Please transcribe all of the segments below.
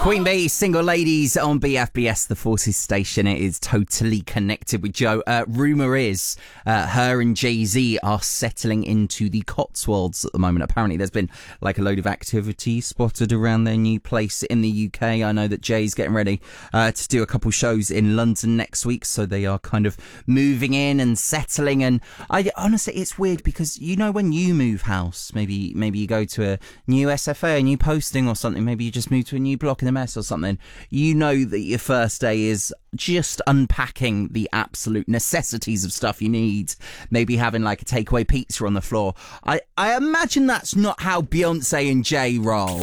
Queen Bee, Single Ladies on BFBS, the Forces station. It is totally connected with Joe. Rumour is her and Jay-Z are settling into the Cotswolds at the moment. Apparently there's been like a load of activity spotted around their new place in the UK. I know that Jay's getting ready to do a couple shows in London next week, so they are kind of moving in and settling. And I honestly, it's weird because, you know, when you move house, maybe you go to a new SFA, a new posting or something, maybe you just move to a new block in the mess or something, you know that your first day is just unpacking the absolute necessities of stuff you need, maybe having like a takeaway pizza on the floor. I imagine that's not how Beyonce and Jay roll.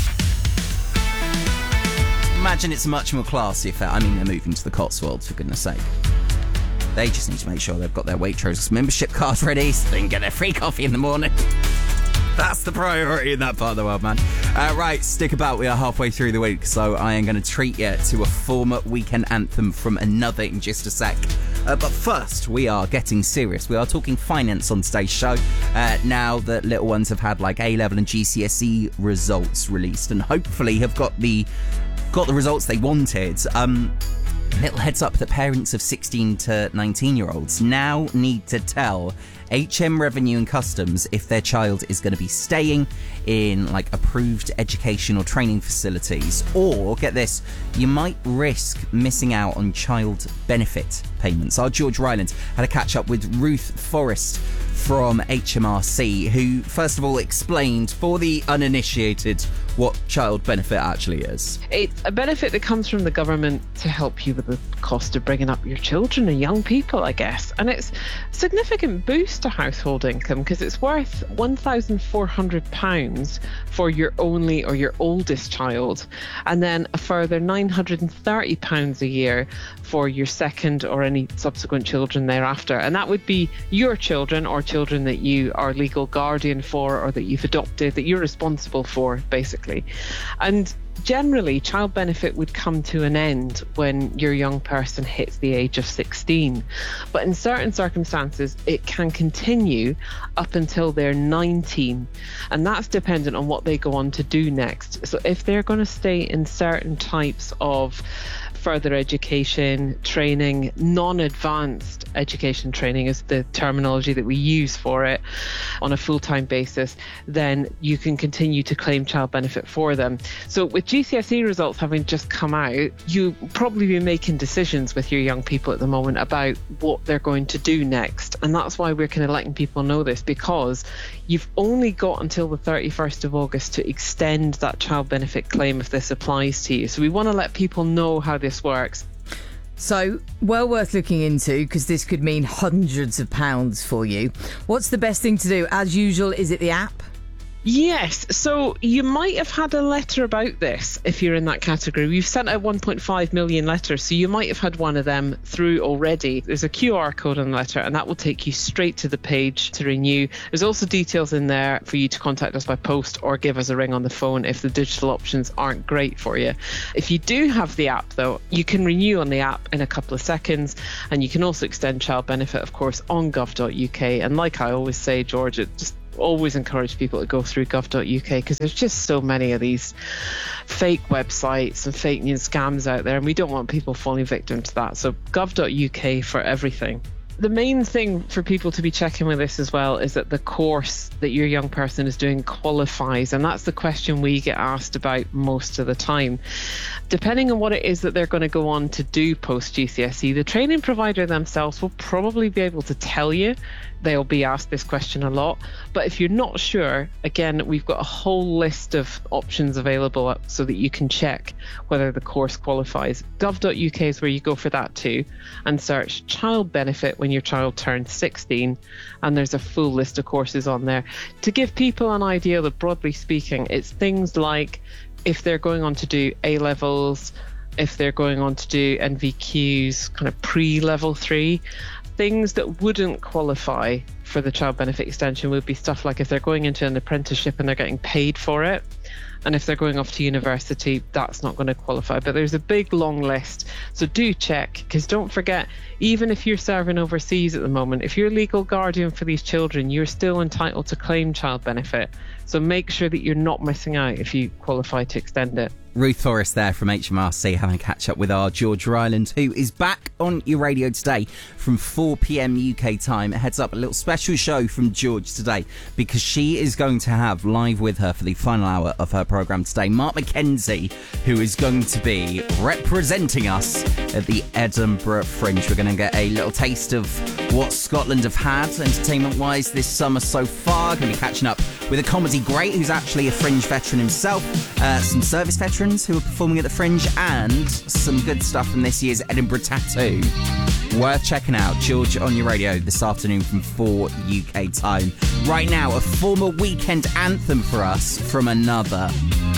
Imagine it's a much more classy affair. I mean, they're moving to the Cotswolds, for goodness sake. They just need to make sure they've got their Waitrose membership card ready so they can get their free coffee in the morning. That's the priority in that part of the world, man. Right, stick about. We are halfway through the week, so I am going to treat you to a former weekend anthem from another in just a sec. But first, we are getting serious. We are talking finance on today's show. Now that little ones have had like A-level and GCSE results released, and hopefully have got the results they wanted. Little heads up that parents of 16 to 19-year-olds now need to tell HM Revenue and Customs if their child is going to be staying in like approved educational training facilities, or get this, you might risk missing out on child benefit payments. Our George Ryland had a catch up with Ruth Forrest from HMRC, who first of all explained for the uninitiated what child benefit actually is. It's a benefit that comes from the government to help you with the cost of bringing up your children and young people, I guess. And it's a significant boost to household income because it's worth £1,400 for your only or your oldest child, and then a further £930 a year for your second or any subsequent children thereafter. And that would be your children or children that you are legal guardian for or that you've adopted, that you're responsible for, basically. And generally, child benefit would come to an end when your young person hits the age of 16. But in certain circumstances, it can continue up until they're 19. And that's dependent on what they go on to do next. So if they're going to stay in certain types of further education training, non-advanced education training is the terminology that we use for it, on a full-time basis, then you can continue to claim child benefit for them. So with GCSE results having just come out, you'll probably be making decisions with your young people at the moment about what they're going to do next. And that's why we're kind of letting people know this, because you've only got until the 31st of August to extend that child benefit claim if this applies to you. So we want to let people know how this works. So, well worth looking into, because this could mean hundreds of pounds for you. What's the best thing to do? As usual, is it the app? Yes, so you might have had a letter about this if you're in that category. We've sent out 1.5 million letters, so you might have had one of them through already. There's a QR code on the letter, and that will take you straight to the page to renew. There's also details in there for you to contact us by post or give us a ring on the phone if the digital options aren't great for you. If you do have the app, though, you can renew on the app in a couple of seconds, and you can also extend child benefit, of course, on gov.uk. And like I always say, George, it just always encourage people to go through gov.uk, because there's just so many of these fake websites and fake news scams out there, and we don't want people falling victim to that. So gov.uk for everything. The main thing for people to be checking with this as well is that the course that your young person is doing qualifies, and that's the question we get asked about most of the time. Depending on what it is that they're going to go on to do post GCSE, the training provider themselves will probably be able to tell you. They'll be asked this question a lot. But if you're not sure, again, we've got a whole list of options available so that you can check whether the course qualifies. Gov.uk is where you go for that too, and search child benefit when your child turns 16. And there's a full list of courses on there. To give people an idea that, broadly speaking, it's things like if they're going on to do A-levels, if they're going on to do NVQs, kind of pre-level 3, things that wouldn't qualify for the child benefit extension would be stuff like if they're going into an apprenticeship and they're getting paid for it, And if they're going off to university, that's not going to qualify. But there's a big long list. So do check, because don't forget, even if you're serving overseas at the moment, if you're legal guardian for these children, you're still entitled to claim child benefit. So make sure that you're not missing out if you qualify to extend it. Ruth Forrest there from HMRC having a catch up with our George Ryland, who is back on your radio today from 4 p.m. UK time. It heads up a little special show from George today, because she is going to have live with her for the final hour of her programme today Mark McKenzie, who is going to be representing us at the Edinburgh Fringe. We're going to get a little taste of what Scotland have had entertainment-wise this summer so far. Going to be catching up with a comedy great who's actually a Fringe veteran himself, some service veterans who are performing at the Fringe, and some good stuff from this year's Edinburgh Tattoo. Worth checking out. George on your radio this afternoon from 4 UK time. Right now, a former weekend anthem for us from another.